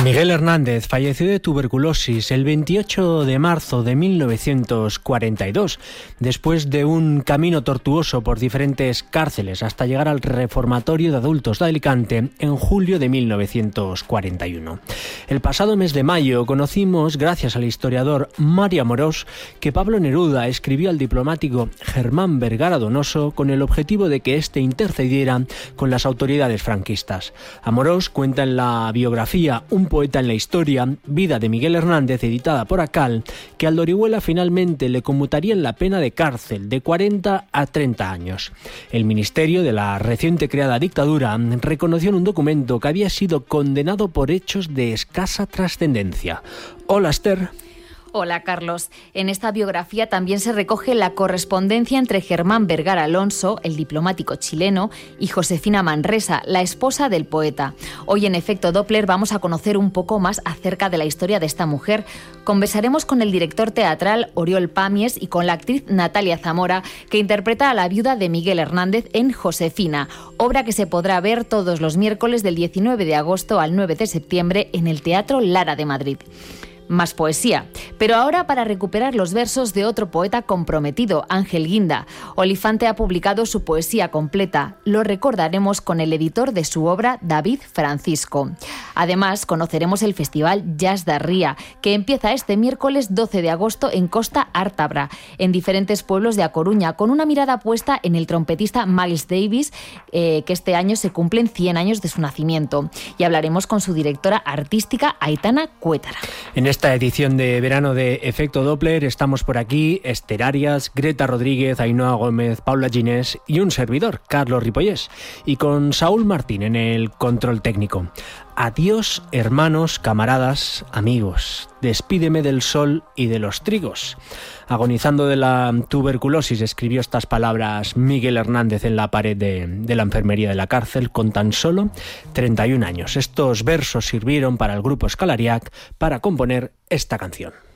Miguel Hernández falleció de tuberculosis el 28 de marzo de 1942, después de un camino tortuoso por diferentes cárceles hasta llegar al Reformatorio de Adultos de Alicante en julio de 1941. El pasado mes de mayo conocimos, gracias al historiador Mario Amorós, que Pablo Neruda escribió al diplomático Germán Vergara Donoso con el objetivo de que éste intercediera con las autoridades franquistas. Amorós cuenta en la biografía Un poeta en la historia, Vida de Miguel Hernández, editada por Acal, que Aldo Orihuela finalmente le conmutarían la pena de cárcel de 40 a 30 años. El ministerio de la reciente creada dictadura reconoció en un documento que había sido condenado por hechos de escasa trascendencia. Hola, Esther. Hola, Carlos. En esta biografía también se recoge la correspondencia entre Germán Vergara Alonso, el diplomático chileno, y Josefina Manresa, la esposa del poeta. Hoy en Efecto Doppler vamos a conocer un poco más acerca de la historia de esta mujer. Conversaremos con el director teatral Oriol Pàmies y con la actriz Natalia Zamora, que interpreta a la viuda de Miguel Hernández en Josefina, obra que se podrá ver todos los miércoles del 19 de agosto al 9 de septiembre en el Teatro Lara de Madrid. Más poesía, pero ahora para recuperar los versos de otro poeta comprometido, Ángel Guinda. Olifante ha publicado su poesía completa. Lo recordaremos con el editor de su obra, David Francisco. Además, conoceremos el Festival Jazz da Ría, que empieza este miércoles 12 de agosto en Costa Ártabra, en diferentes pueblos de A Coruña, con una mirada puesta en el trompetista Miles Davis, que este año se cumplen 100 años de su nacimiento. Y hablaremos con su directora artística, Aitana Cuétara. En esta edición de verano de Efecto Doppler estamos por aquí Esther Arias, Greta Rodríguez, Ainhoa Gómez, Paula Ginés y un servidor, Carlos Ripollés, y con Saúl Martín en el control técnico. Adiós, hermanos, camaradas, amigos. Despídeme del sol y de los trigos. Agonizando de la tuberculosis, escribió estas palabras Miguel Hernández en la pared de la enfermería de la cárcel con tan solo 31 años. Estos versos sirvieron para el grupo Escalariac para componer esta canción.